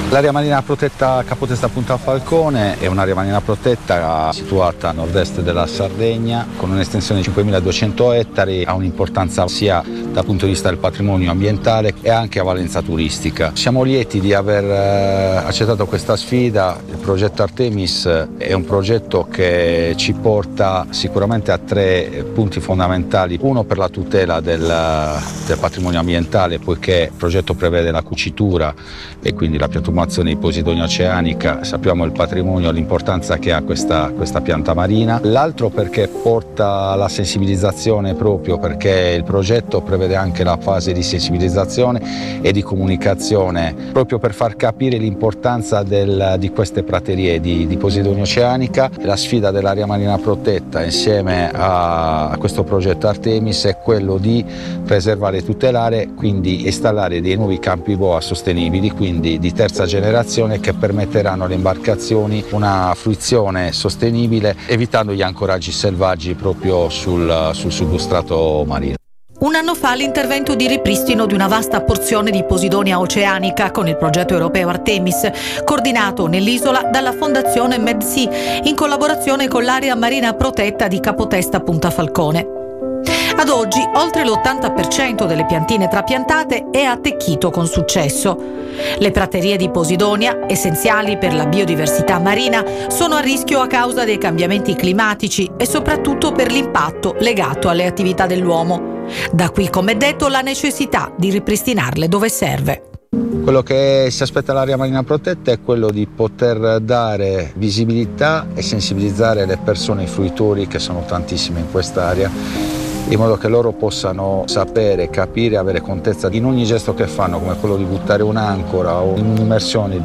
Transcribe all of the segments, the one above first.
L'area marina protetta Capotesta Punta Falcone è un'area marina protetta situata a nord-est della Sardegna con un'estensione di 5.200 ettari, ha un'importanza sia dal punto di vista del patrimonio ambientale e anche a valenza turistica. Siamo lieti di aver accettato questa sfida. Il progetto Artemis è un progetto che ci porta sicuramente a 3 punti fondamentali. Uno, per la tutela del patrimonio ambientale, poiché il progetto prevede la cucitura e quindi la piantumazione di Posidonia oceanica. Sappiamo il patrimonio, l'importanza che ha questa pianta marina. L'altro perché porta alla sensibilizzazione, proprio perché il progetto prevede anche la fase di sensibilizzazione e di comunicazione, proprio per far capire l'importanza di queste praterie di Posidonia oceanica. La sfida dell'area marina protetta insieme a questo progetto Artemis è quello di preservare e tutelare, quindi installare dei nuovi campi boa sostenibili, quindi di terza generazione, che permetteranno alle imbarcazioni una fruizione sostenibile, evitando gli ancoraggi selvaggi proprio sul substrato marino. Un anno fa l'intervento di ripristino di una vasta porzione di Posidonia oceanica con il progetto europeo Artemis, coordinato nell'isola dalla Fondazione MedSea in collaborazione con l'area marina protetta di Capotesta Punta Falcone. Ad oggi oltre l'80% delle piantine trapiantate è attecchito con successo. Le praterie di Posidonia, essenziali per la biodiversità marina, sono a rischio a causa dei cambiamenti climatici e soprattutto per l'impatto legato alle attività dell'uomo. Da qui, come detto, la necessità di ripristinarle dove serve. Quello che si aspetta dall'area marina protetta è quello di poter dare visibilità e sensibilizzare le persone, i fruitori, che sono tantissime in quest'area, in modo che loro possano sapere, capire, avere contezza in ogni gesto che fanno, come quello di buttare un'ancora o in un'immersione,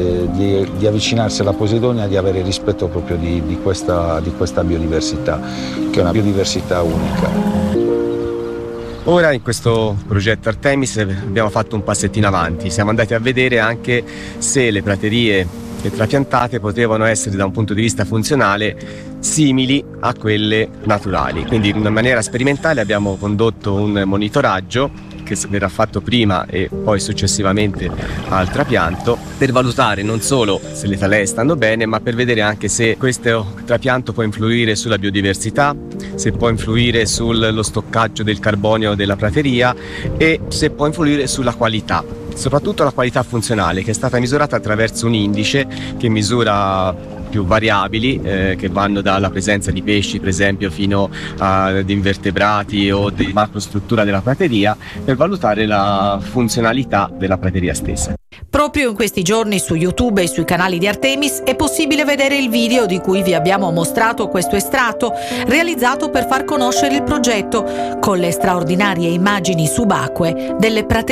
di avvicinarsi alla Posidonia, di avere rispetto proprio di questa biodiversità, che è una biodiversità unica. Ora in questo progetto Artemis abbiamo fatto un passettino avanti, siamo andati a vedere anche se le praterie trapiantate potevano essere da un punto di vista funzionale simili a quelle naturali. Quindi in maniera sperimentale abbiamo condotto un monitoraggio che verrà fatto prima e poi successivamente al trapianto, per valutare non solo se le talee stanno bene, ma per vedere anche se questo trapianto può influire sulla biodiversità, se può influire sullo stoccaggio del carbonio della prateria e se può influire sulla qualità, soprattutto la qualità funzionale, che è stata misurata attraverso un indice che misura più variabili che vanno dalla presenza di pesci, per esempio, fino ad invertebrati o di macrostruttura della prateria, per valutare la funzionalità della prateria stessa. Proprio in questi giorni su YouTube e sui canali di Artemis è possibile vedere il video di cui vi abbiamo mostrato questo estratto, realizzato per far conoscere il progetto, con le straordinarie immagini subacquee delle praterie